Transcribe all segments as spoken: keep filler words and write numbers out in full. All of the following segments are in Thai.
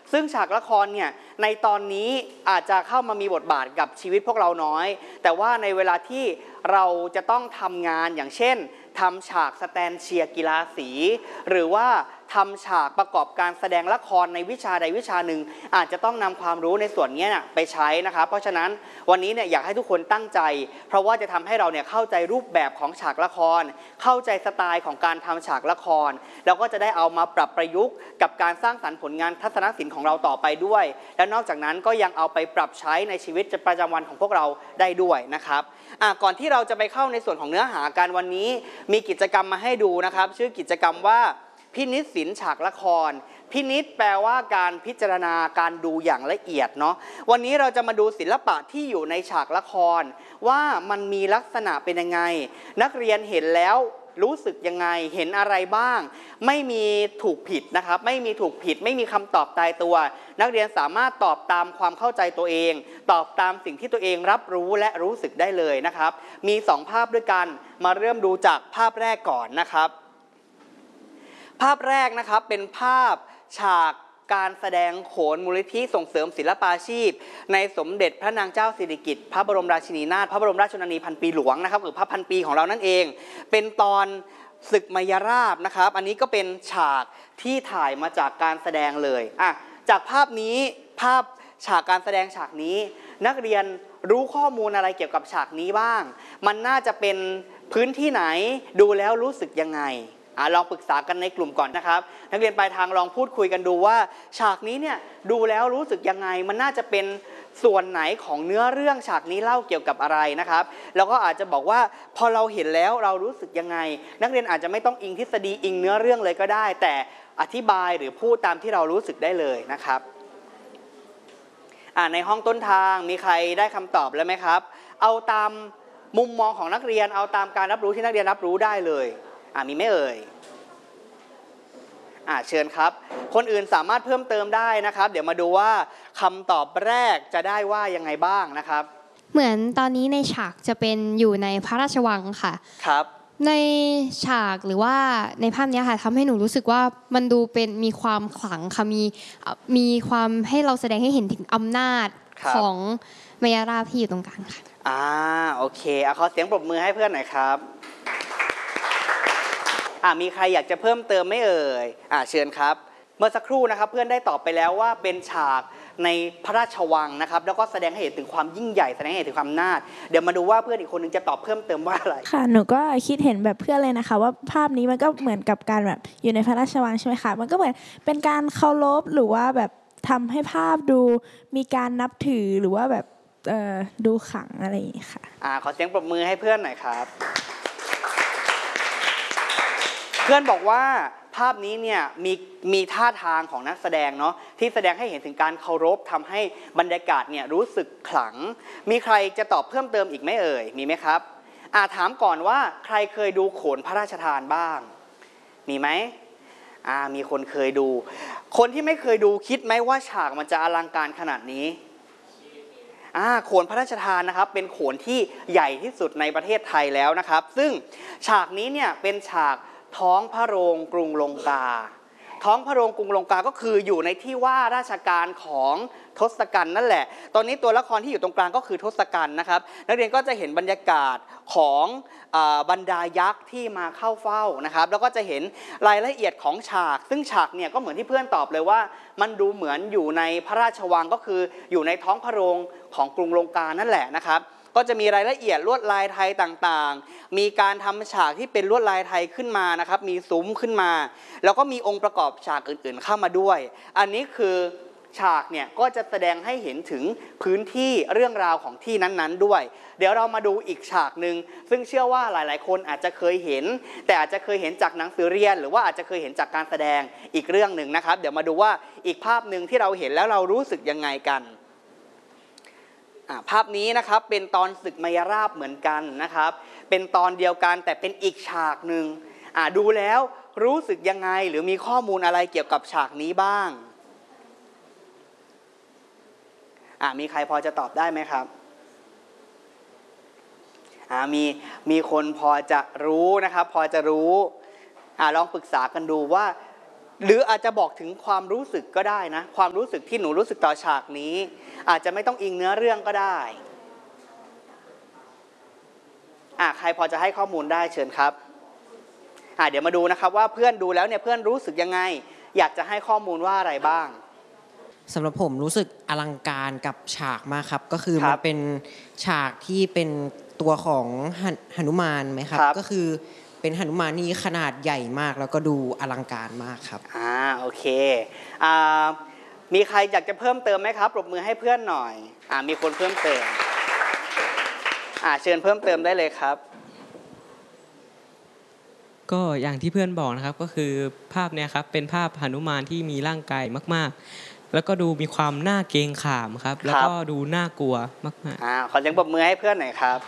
ซึ่งฉากละครเนี่ยในตอนนี้อาจจะเข้ามามีบทบาทกับชีวิตพวกเราน้อยแต่ว่าในเวลาที่เราจะต้องทำงานอย่างเช่นทำฉากสแตนเชียร์กีฬาสีหรือว่าทำฉากประกอบการแสดงละครในวิชาใดวิชาหนึ่งอาจจะต้องนำความรู้ในส่วนนี้เนี่ยไปใช้นะครับเพราะฉะนั้นวันนี้เนี่ยอยากให้ทุกคนตั้งใจเพราะว่าจะทำให้เราเนี่ยเข้าใจรูปแบบของฉากละครเข้าใจสไตล์ของการทำฉากละครแล้วก็จะได้เอามาปรับประยุกต์กับการสร้างสรรค์ผลงานทัศนศิลป์ของเราต่อไปด้วยและนอกจากนั้นก็ยังเอาไปปรับใช้ในชีวิตประจำวันของพวกเราได้ด้วยนะครับก่อนที่เราจะไปเข้าในส่วนของเนื้อหาการวันนี้มีกิจกรรมมาให้ดูนะครับชื่อกิจกรรมว่าพินิจศิลป์ฉากละครพินิจแปลว่าการพิจารณาการดูอย่างละเอียดเนาะวันนี้เราจะมาดูศิลปะที่อยู่ในฉากละครว่ามันมีลักษณะเป็นยังไงนักเรียนเห็นแล้วรู้สึกยังไงเห็นอะไรบ้างไม่มีถูกผิดนะครับไม่มีถูกผิดไม่มีคำตอบตายตัวนักเรียนสามารถตอบตามความเข้าใจตัวเองตอบตามสิ่งที่ตัวเองรับรู้และรู้สึกได้เลยนะครับมีสองภาพด้วยกันมาเริ่มดูจากภาพแรกก่อนนะครับภาพแรกนะครับเป็นภาพฉากการแสดงโขนมูลนิธิส่งเสริมศิลปาชีพในสมเด็จพระนางเจ้าสิริกิติ์พระบรมราชินีนาถพระบรมราชชนนีพันปีหลวงนะครับหรือพระพันปีของเรานั่นเองเป็นตอนศึกมยราบนะครับอันนี้ก็เป็นฉากที่ถ่ายมาจากการแสดงเลยอ่ะจากภาพนี้ภาพฉากการแสดงฉากนี้นักเรียนรู้ข้อมูลอะไรเกี่ยวกับฉากนี้บ้างมันน่าจะเป็นพื้นที่ไหนดูแล้วรู้สึกยังไงลองปรึกษากันในกลุ่มก่อนนะครับนักเรียนปลายทางลองพูดคุยกันดูว่าฉากนี้เนี่ยดูแล้วรู้สึกยังไงมันน่าจะเป็นส่วนไหนของเนื้อเรื่องฉากนี้เล่าเกี่ยวกับอะไรนะครับแล้วก็อาจจะบอกว่าพอเราเห็นแล้วเรารู้สึกยังไงนักเรียนอาจจะไม่ต้องอิงทฤษฎีอิงเนื้อเรื่องเลยก็ได้แต่อธิบายหรือพูดตามที่เรารู้สึกได้เลยนะครับในห้องต้นทางมีใครได้คำตอบแล้วไหมครับเอาตามมุมมองของนักเรียนเอาตามการรับรู้ที่นักเรียนรับรู้ได้เลยอ่ามีไหมเอ่ยอ่าเชิญครับคนอื่นสามารถเพิ่มเติมได้นะครับเดี๋ยวมาดูว่าคำตอบแรกจะได้ว่ายังไงบ้างนะครับเหมือนตอนนี้ในฉากจะเป็นอยู่ในพระราชวังค่ะครับในฉากหรือว่าในภาพนี้ค่ะทำให้หนูรู้สึกว่ามันดูเป็นมีความขลังค่ะมีมีความให้เราแสดงให้เห็นถึงอำนาจของมยราบที่อยู่ตรงกลางค่ะอ่าโอเคเอาขอเสียงปรบมือให้เพื่อนหน่อยครับอ่ามีใครอยากจะเพิ่มเติมไหมเอ่ยอ่าเชิญครับเมื่อสักครู่นะครับเพื่อนได้ตอบไปแล้วว่าเป็นฉากในพระราชวังนะครับแล้วก็แสดงให้เห็นถึงความยิ่งใหญ่แสดงให้เห็นถึงความอำนาจเดี๋ยวมาดูว่าเพื่อนอีกคนนึงจะตอบเพิ่มเติมว่าอะไรค่ะหนูก็คิดเห็นแบบเพื่อนเลยนะคะว่าภาพนี้มันก็เหมือนกับการแบบอยู่ในพระราชวังใช่ไหมคะมันก็เหมือนเป็นการเคารพหรือว่าแบบทำให้ภาพดูมีการนับถือหรือว่าแบบเอ่อดูขลังอะไรอย่างนี้ค่ะอ่าขอเสียงปรบมือให้เพื่อนหน่อยครับเพื่อนบอกว่าภาพนี้เนี่ยมีมีท่าทางของนักแสดงเนาะที่แสดงให้เห็นถึงการเคารพทำให้บรรยากาศเนี่ยรู้สึกขลังมีใครจะตอบเพิ่มเติมอีกไหมเอ่ยมีไหมครับอ่าถามก่อนว่าใครเคยดูโขนพระราชทานบ้างมีไหมอ่ามีคนเคยดูคนที่ไม่เคยดูคิดไหมว่าฉากมันจะอลังการขนาดนี้อ่าโขนพระราชทานนะครับเป็นโขนที่ใหญ่ที่สุดในประเทศไทยแล้วนะครับซึ่งฉากนี้เนี่ยเป็นฉากท้องพระโรงกรุงลงกาท้องพระโรงกรุงลงกาก็คืออยู่ในที่ว่าราชการของทศกัณฐ์นั่นแหละตอนนี้ตัวละครที่อยู่ตรงกลางก็คือทศกัณฐ์นะครับนักเรียนก็จะเห็นบรรยากาศของบรรดายักษ์ที่มาเข้าเฝ้านะครับแล้วก็จะเห็นรายละเอียดของฉากซึ่งฉากเนี่ยก็เหมือนที่เพื่อนตอบเลยว่ามันดูเหมือนอยู่ในพระราชวังก็คืออยู่ในท้องพระโรงของกรุงลงกานั่นแหละนะครับก็จะมีรายละเอียดลวดลายไทยต่างๆมีการทำฉากที่เป็นลวดลายไทยขึ้นมานะครับมีซุ้มขึ้นมาแล้วก็มีองค์ประกอบฉากอื่นๆเข้ามาด้วยอันนี้คือฉากเนี่ยก็จะแสดงให้เห็นถึงพื้นที่เรื่องราวของที่นั้นๆด้วยเดี๋ยวเรามาดูอีกฉากหนึ่งซึ่งเชื่อว่าหลายๆคนอาจจะเคยเห็นแต่อาจจะเคยเห็นจากหนังสือเรียนหรือว่าอาจจะเคยเห็นจากการแสดงอีกเรื่องหนึ่งนะครับเดี๋ยวมาดูว่าอีกภาพหนึ่งที่เราเห็นแล้วเรารู้สึกยังไงกันภาพนี้นะครับเป็นตอนศึกมยราบเหมือนกันนะครับเป็นตอนเดียวกันแต่เป็นอีกฉากหนึ่งดูแล้วรู้สึกยังไงหรือมีข้อมูลอะไรเกี่ยวกับฉากนี้บ้างมีใครพอจะตอบได้ไหมครับมีมีคนพอจะรู้นะครับพอจะรู้ลองปรึกษากันดูว่าหรืออาจจะบอกถึงความรู้สึกก็ได้นะความรู้สึกที่หนูรู้สึกต่อฉากนี้อาจจะไม่ต้องอิงเนื้อเรื่องก็ได้อ่ะใครพอจะให้ข้อมูลได้เชิญครับอ่ะเดี๋ยวมาดูนะครับว่าเพื่อนดูแล้วเนี่ยเพื่อนรู้สึกยังไงอยากจะให้ข้อมูลว่าอะไรบ้างสำหรับผมรู้สึกอลังการกับฉากมากครับก็คือครัมับนเป็นฉากที่เป็นตัวของหนุมานไหมครับครับก็คือเป็นหนุมานนี่ขนาดใหญ่มากแล้วก็ดูอลังการมากครับอ่าโอเคอ่ามีใครอยากจะเพิ่มเติมไหมครับปรบมือให้เพื่อนหน่อยอ่ามีคนเพิ่มเติมอ่าเชิญเพิ่มเติมได้เลยครับก็อย่างที่เพื่อนบอกนะครับก็คือภาพเนี้ยครับเป็นภาพหนุมานที่มีร่างกายมากๆแล้วก็ดูมีความน่าเกรงขามครับแล้วก็ดูน่ากลัวมากๆอ่าขอเสียงปรบมือให้เพื่อนหน่อยครับ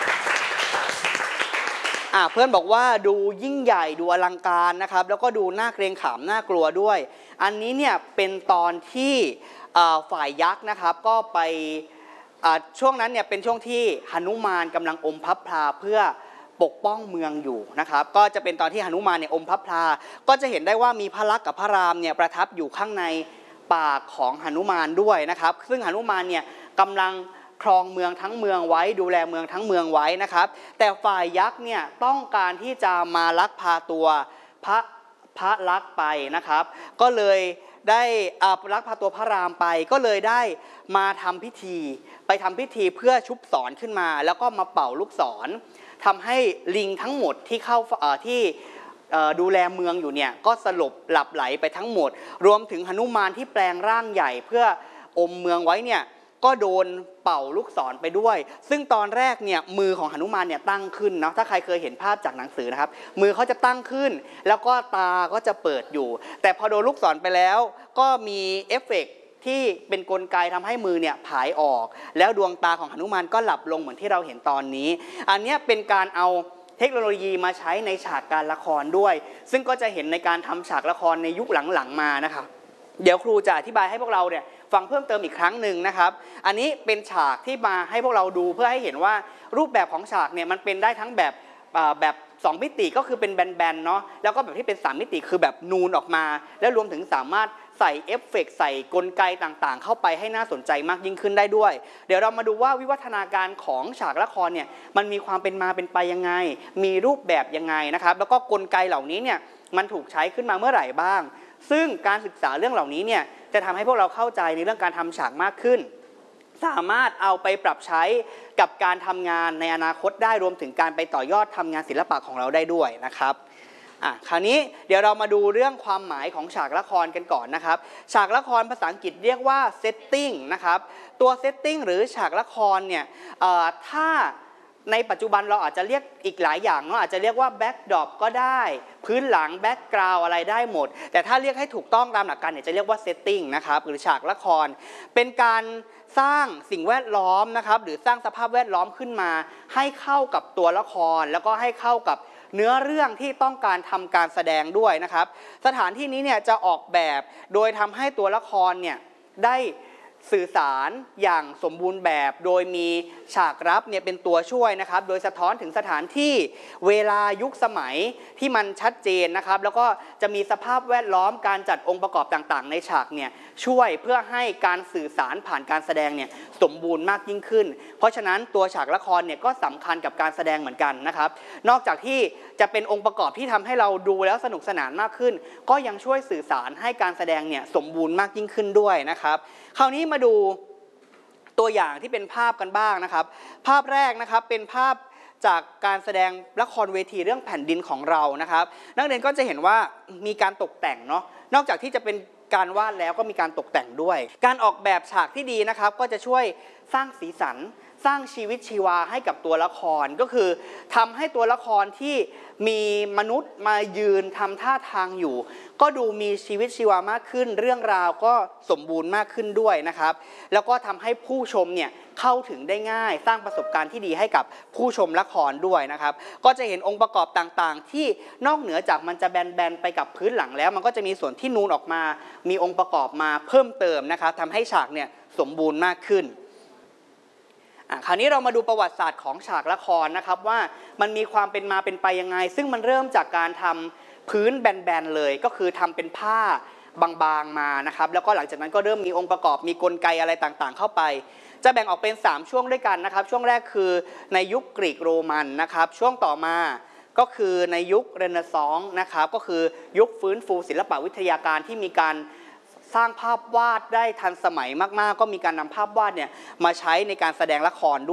อ่าเพื่อนบอกว่าดูยิ่งใหญ่ดูอลังการนะครับแล้วก็ดูน่าเกรงขามน่ากลัวด้วยอันนี้เนี่ยเป็นตอนที่ฝ่ายยักษ์นะครับก็ไปช่วงนั้นเนี่ยเป็นช่วงที่หนุมานกำลังอมพระพลาเพื่อปกป้องเมืองอยู่นะครับก็จะเป็นตอนที่หนุมานเนี่ยอมพระพลาก็จะเห็นได้ว่ามีพระลักษมณ์กับพระรามเนี่ยประทับอยู่ข้างในปากของหนุมานด้วยนะครับซึ่งหนุมานเนี่ยกำลังครองเมืองทั้งเมืองไว้ดูแลเมืองทั้งเมืองไว้นะครับแต่ฝ่ายยักษ์เนี่ยต้องการที่จะมาลักพาตัวพระพระลักษมณ์ไปนะครับก็เลยได้ลักพาตัวพระรามไปก็เลยได้มาทำพิธีไปทำพิธีเพื่อชุบศรขึ้นมาแล้วก็มาเป่าลูกศรทำให้ลิงทั้งหมดที่เข้าที่ดูแลเมืองอยู่เนี่ยก็สลบหลับไหลไปทั้งหมดรวมถึงหนุมานที่แปลงร่างใหญ่เพื่ออมเมืองไว้เนี่ยก็โดนเป่าลูกศรไปด้วยซึ่งตอนแรกเนี่ยมือของหนุมานเนี่ยตั้งขึ้นเนาะถ้าใครเคยเห็นภาพจากหนังสือนะครับมือเขาจะตั้งขึ้นแล้วก็ตาก็จะเปิดอยู่แต่พอโดนลูกศรไปแล้วก็มีเอฟเฟกต์ที่เป็นกลไกทำให้มือเนี่ยผายออกแล้วดวงตาของหนุมานก็หลับลงเหมือนที่เราเห็นตอนนี้อันนี้เป็นการเอาเทคโนโลยีมาใช้ในฉากการละครด้วยซึ่งก็จะเห็นในการทำฉากละครในยุคหลังๆมานะครับเดี๋ยวครูจะอธิบายให้พวกเราเนี่ยฟังเพิ่มเติมอีกครั้งหนึ่งนะครับอันนี้เป็นฉากที่มาให้พวกเราดูเพื่อให้เห็นว่ารูปแบบของฉากเนี่ยมันเป็นได้ทั้งแบบแบบสองมิติก็คือเป็นแบนๆเนาะแล้วก็แบบที่เป็นสามมิติคือแบบนูนออกมาแล้วรวมถึงสามารถใส่เอฟเฟกต์ใส่กลไกต่างๆเข้าไปให้น่าสนใจมากยิ่งขึ้นได้ด้วยเดี๋ยวเรามาดูว่าวิวัฒนาการของฉากละครเนี่ยมันมีความเป็นมาเป็นไปยังไงมีรูปแบบยังไงนะครับแล้วก็กลไกเหล่านี้เนี่ยมันถูกใช้ขึ้นมาเมื่อไหร่บ้างซึ่งการศึกษาเรื่องเหล่านี้เนี่ยจะทำให้พวกเราเข้าใจในเรื่องการทำฉากมากขึ้นสามารถเอาไปปรับใช้กับการทำงานในอนาคตได้รวมถึงการไปต่อยอดทำงานศิลปะของเราได้ด้วยนะครับอ่ะคราวนี้เดี๋ยวเรามาดูเรื่องความหมายของฉากละครกันก่อนนะครับฉากละครภาษาอังกฤษเรียกว่า setting นะครับตัว setting หรือฉากละครเนี่ยถ้าในปัจจุบันเราอาจจะเรียกอีกหลายอย่างเนาะอาจจะเรียกว่า backdrop ก็ได้พื้นหลัง background อะไรได้หมดแต่ถ้าเรียกให้ถูกต้องตามหลักการเนี่ยจะเรียกว่า setting นะครับหรือฉากละครเป็นการสร้างสิ่งแวดล้อมนะครับหรือสร้างสภาพแวดล้อมขึ้นมาให้เข้ากับตัวละครแล้วก็ให้เข้ากับเนื้อเรื่องที่ต้องการทำการแสดงด้วยนะครับสถานที่นี้เนี่ยจะออกแบบโดยทำให้ตัวละครเนี่ยได้สื่อสารอย่างสมบูรณ์แบบโดยมีฉากลับเนี่ยเป็นตัวช่วยนะครับโดยสะท้อนถึงสถานที่เวลายุคสมัยที่มันชัดเจนนะครับแล้วก็จะมีสภาพแวดล้อมการจัดองค์ประกอบต่างๆในฉากเนี่ยช่วยเพื่อให้การสื่อสารผ่านการแสดงเนี่ยสมบูรณ์มากยิ่งขึ้นเพราะฉะนั้นตัวฉากละครเนี่ยก็สำคัญกับการแสดงเหมือนกันนะครับนอกจากที่จะเป็นองค์ประกอบที่ทำให้เราดูแล้วสนุกสนานมากขึ้นก็ยังช่วยสื่อสารให้การแสดงเนี่ยสมบูรณ์มากยิ่งขึ้นด้วยนะครับคราวนี้มาดูตัวอย่างที่เป็นภาพกันบ้างนะครับภาพแรกนะครับเป็นภาพจากการแสดงละครเวทีเรื่องแผ่นดินของเรานะครับนักเรียนก็จะเห็นว่ามีการตกแต่งเนาะนอกจากที่จะเป็นการวาดแล้วก็มีการตกแต่งด้วยการออกแบบฉากที่ดีนะครับก็จะช่วยสร้างสีสันสร้างชีวิตชีวาให้กับตัวละครก็คือทำให้ตัวละครที่มีมนุษย์มายืนทำท่าทางอยู่ก็ดูมีชีวิตชีวามากขึ้นเรื่องราวก็สมบูรณ์มากขึ้นด้วยนะครับแล้วก็ทำให้ผู้ชมเนี่ยเข้าถึงได้ง่ายสร้างประสบการณ์ที่ดีให้กับผู้ชมละครด้วยนะครับก็จะเห็นองค์ประกอบต่างๆที่นอกเหนือจากมันจะแบนๆไปกับพื้นหลังแล้วมันก็จะมีส่วนที่นูนออกมามีองค์ประกอบมาเพิ่มเติมนะครับทำให้ฉากเนี่ยสมบูรณ์มากขึ้นคราวนี้เรามาดูประวัติศาสตร์ของฉากละครนะครับว่ามันมีความเป็นมาเป็นไปยังไงซึ่งมันเริ่มจากการทำพื้นแบนๆเลยก็คือทำเป็นผ้าบางๆมานะครับแล้วก็หลังจากนั้นก็เริ่มมีองค์ประกอบมีกลไกอะไรต่างๆเข้าไปจะแบ่งออกเป็นสามช่วงด้วยกันนะครับช่วงแรกคือในยุคกรีกโรมันนะครับช่วงต่อมาก็คือในยุคเรเนซองส์นะครับก็คือยุคฟื้นฟูศิลปวิทยาการที่มีการสร้างภาพวาดได้ทันสมัยมากๆก็มีการนำภาพวาดเนี่ยมาใช้ในการแสดงละครด้วย